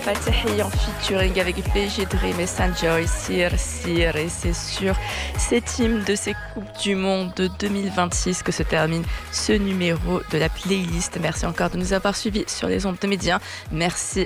Fatih en featuring avec BG Dream et Sanjoy, Sir, et c'est sur cette hymne de ces Coupes du Monde de 2026 que se termine ce numéro de la playlist. Merci encore de nous avoir suivis sur les ondes de médias. Merci